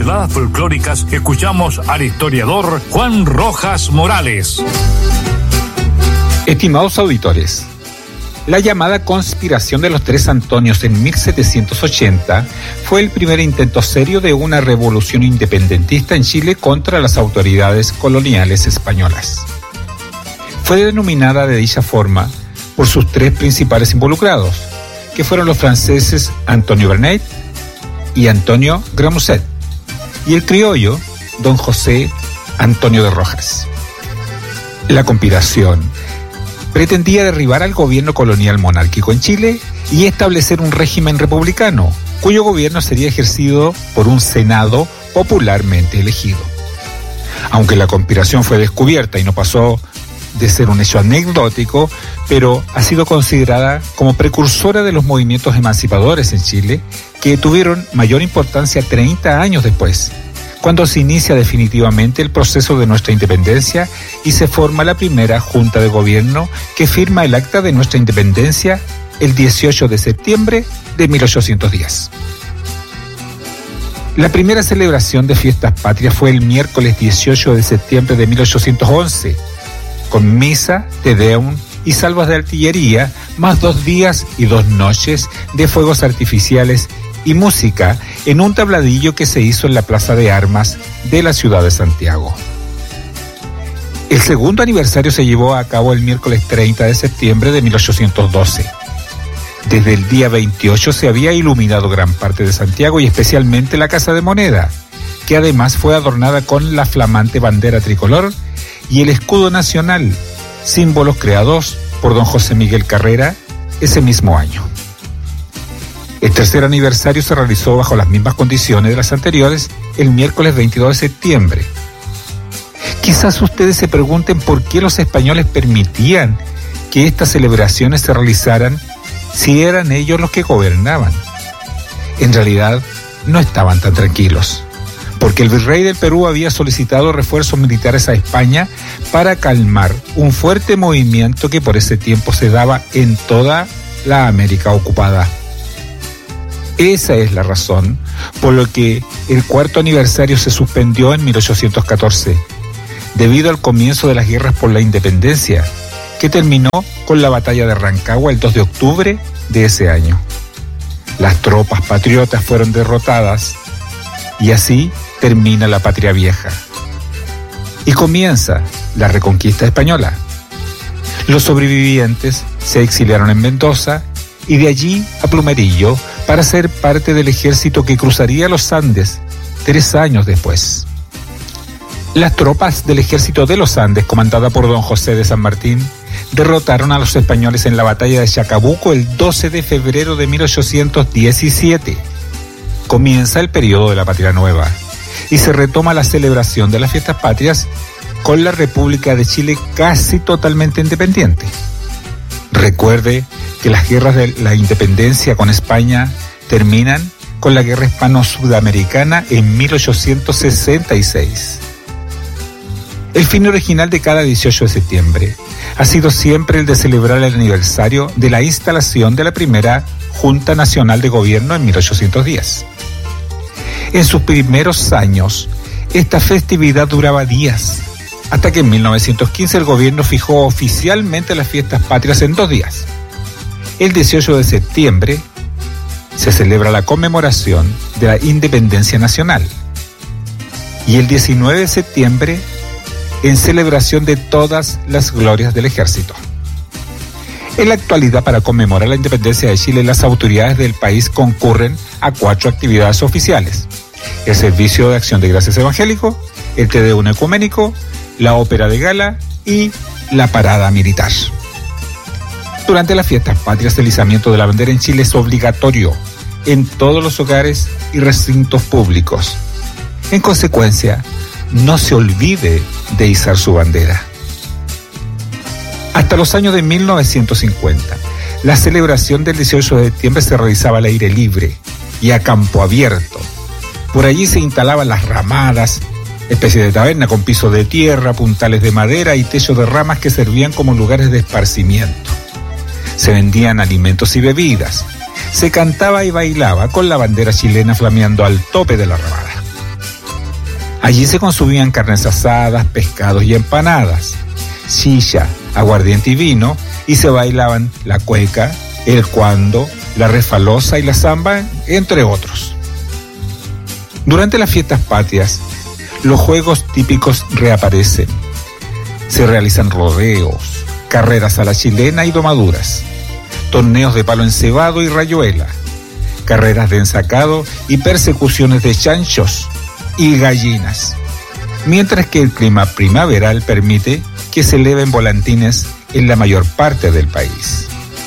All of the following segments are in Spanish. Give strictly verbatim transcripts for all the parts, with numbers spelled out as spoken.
pinceladas folclóricas, escuchamos al historiador Juan Rojas Morales. Estimados auditores, la llamada conspiración de los Tres Antonios en mil setecientos ochenta fue el primer intento serio de una revolución independentista en Chile contra las autoridades coloniales españolas. Fue denominada de dicha forma por sus tres principales involucrados, que fueron los franceses Antonio Vernet y Antonio Gramusset, y el criollo don José Antonio de Rojas. La conspiración pretendía derribar al gobierno colonial monárquico en Chile y establecer un régimen republicano, cuyo gobierno sería ejercido por un Senado popularmente elegido. Aunque la conspiración fue descubierta y no pasó de ser un hecho anecdótico, pero ha sido considerada como precursora de los movimientos emancipadores en Chile, que tuvieron mayor importancia treinta años después, cuando se inicia definitivamente el proceso de nuestra independencia y se forma la primera Junta de Gobierno que firma el Acta de nuestra Independencia el dieciocho de septiembre de mil ochocientos diez. La primera celebración de fiestas patrias fue el miércoles dieciocho de septiembre de mil ochocientos once, con misa, te deum y salvas de artillería, más dos días y dos noches de fuegos artificiales y música en un tabladillo que se hizo en la Plaza de Armas de la ciudad de Santiago. El segundo aniversario se llevó a cabo el miércoles treinta de septiembre de mil ochocientos doce. Desde el día veintiocho se había iluminado gran parte de Santiago y especialmente la Casa de Moneda, que además fue adornada con la flamante bandera tricolor y el escudo nacional, símbolos creados por don José Miguel Carrera ese mismo año. El tercer aniversario se realizó bajo las mismas condiciones de las anteriores el miércoles veintidós de septiembre. Quizás ustedes se pregunten por qué los españoles permitían que estas celebraciones se realizaran si eran ellos los que gobernaban. En realidad, no estaban tan tranquilos, porque el virrey del Perú había solicitado refuerzos militares a España para calmar un fuerte movimiento que por ese tiempo se daba en toda la América ocupada. Esa es la razón por la que el cuarto aniversario se suspendió en mil ochocientos catorce, debido al comienzo de las guerras por la independencia, que terminó con la batalla de Rancagua el dos de octubre de ese año. Las tropas patriotas fueron derrotadas y así termina la patria vieja. Y comienza la reconquista española. Los sobrevivientes se exiliaron en Mendoza y de allí a Plumerillo para ser parte del ejército que cruzaría los Andes tres años después. Las tropas del ejército de los Andes, comandada por don José de San Martín, derrotaron a los españoles en la batalla de Chacabuco el doce de febrero de mil ochocientos diecisiete. Comienza el periodo de la Patria Nueva y se retoma la celebración de las fiestas patrias con la República de Chile casi totalmente independiente. Recuerde que las guerras de la independencia con España terminan con la Guerra Hispano-Sudamericana en mil ochocientos sesenta y seis. El fin original de cada dieciocho de septiembre ha sido siempre el de celebrar el aniversario de la instalación de la primera Junta Nacional de Gobierno en mil ochocientos diez. En sus primeros años, esta festividad duraba días, hasta que en mil novecientos quince el gobierno fijó oficialmente las fiestas patrias en dos días. El dieciocho de septiembre se celebra la conmemoración de la independencia nacional y el diecinueve de septiembre en celebración de todas las glorias del ejército. En la actualidad, para conmemorar la independencia de Chile, las autoridades del país concurren a cuatro actividades oficiales: el servicio de acción de gracias evangélico, el Te Deum ecuménico, la ópera de gala y la parada militar. Durante las fiestas patrias, el izamiento de la bandera en Chile es obligatorio en todos los hogares y recintos públicos. En consecuencia, no se olvide de izar su bandera. Hasta los años de mil novecientos cincuenta, la celebración del dieciocho de septiembre se realizaba al aire libre y a campo abierto. Por allí se instalaban las ramadas, especie de taberna con piso de tierra, puntales de madera y techos de ramas que servían como lugares de esparcimiento. Se vendían alimentos y bebidas. Se cantaba y bailaba con la bandera chilena flameando al tope de la ramada. Allí se consumían carnes asadas, pescados y empanadas, chicha, aguardiente y vino, y se bailaban la cueca, el cuando, la refalosa y la zamba, entre otros. Durante las fiestas patrias, los juegos típicos reaparecen. Se realizan rodeos, carreras a la chilena y domaduras, torneos de palo encebado y rayuela, carreras de ensacado y persecuciones de chanchos y gallinas, mientras que el clima primaveral permite que se eleven volantines en la mayor parte del país.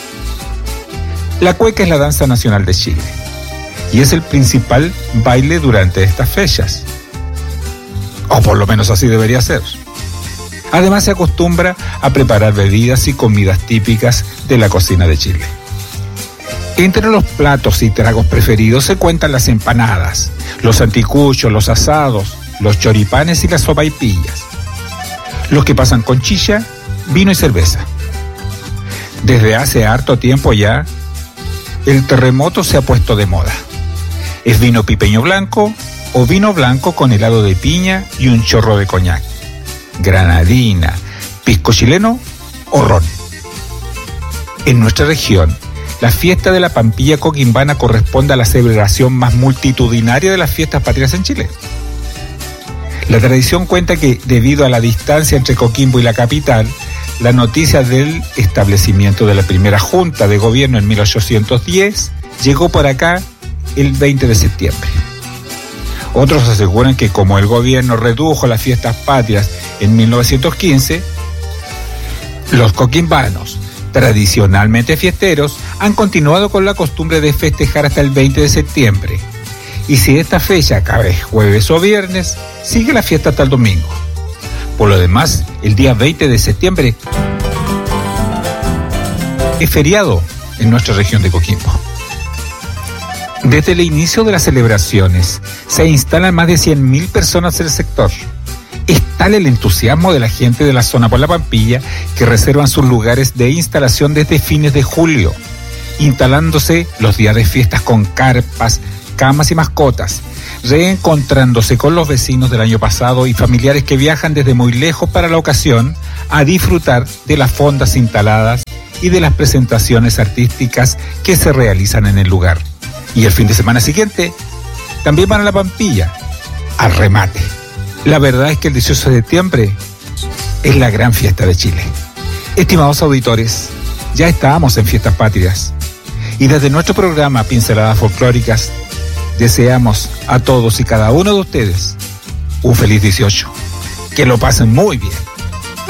La cueca es la danza nacional de Chile y es el principal baile durante estas fechas, o por lo menos así debería ser. Además se acostumbra a preparar bebidas y comidas típicas de la cocina de Chile. Entre los platos y tragos preferidos se cuentan las empanadas, los anticuchos, los asados, los choripanes y las sopaipillas. Los que pasan con chicha, vino y cerveza. Desde hace harto tiempo ya, el terremoto se ha puesto de moda. Es vino pipeño blanco o vino blanco con helado de piña y un chorro de coñac, granadina, pisco chileno o ron. En nuestra región, la fiesta de la Pampilla Coquimbana corresponde a la celebración más multitudinaria de las fiestas patrias en Chile. La tradición cuenta que, debido a la distancia entre Coquimbo y la capital, la noticia del establecimiento de la primera junta de gobierno en mil ochocientos diez llegó por acá el veinte de septiembre. Otros aseguran que como el gobierno redujo las fiestas patrias en mil novecientos quince, los coquimbanos, tradicionalmente fiesteros, han continuado con la costumbre de festejar hasta el veinte de septiembre. Y si esta fecha cabe jueves o viernes, sigue la fiesta hasta el domingo. Por lo demás, el día veinte de septiembre es feriado en nuestra región de Coquimbo. Desde el inicio de las celebraciones, se instalan más de cien mil personas en el sector. Es tal el entusiasmo de la gente de la zona por la Pampilla que reservan sus lugares de instalación desde fines de julio, instalándose los días de fiestas con carpas, camas y mascotas, reencontrándose con los vecinos del año pasado y familiares que viajan desde muy lejos para la ocasión a disfrutar de las fondas instaladas y de las presentaciones artísticas que se realizan en el lugar. Y el fin de semana siguiente también van a la Pampilla, al remate. La verdad es que el dieciocho de septiembre es la gran fiesta de Chile. Estimados auditores, ya estábamos en Fiestas Patrias y desde nuestro programa Pinceladas Folclóricas deseamos a todos y cada uno de ustedes un feliz dieciocho. Que lo pasen muy bien.